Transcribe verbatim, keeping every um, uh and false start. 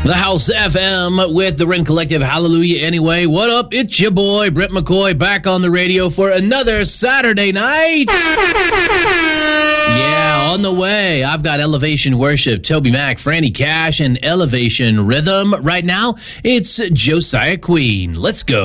The House F M with the Ren Collective. Hallelujah. Anyway, what up? It's your boy, Brett McCoy, back on the radio for another Saturday night. Yeah, on the way. I've got Elevation Worship, Toby Mac, Franny Cash, and Elevation Rhythm. Right now, it's Josiah Queen. Let's go.